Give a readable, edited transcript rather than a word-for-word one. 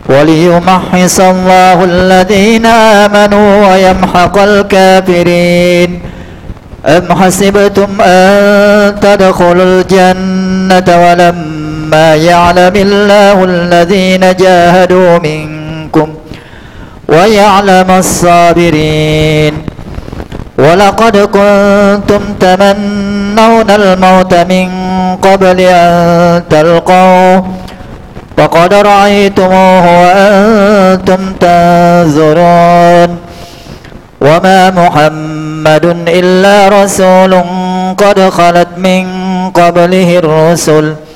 وليمحص الله الذين آمنوا ويمحق الكافرين. أم حسبتم أن تدخلوا الجنة ولما يعلم الله الذين جاهدوا منكم ويعلم الصابرين. ولقد كنتم تمنون الموت من قبل أن تلقوه فقد رأيتموه وأنتم تنظرون. وما محمد إلا رسول قد خلت من قبله الرسل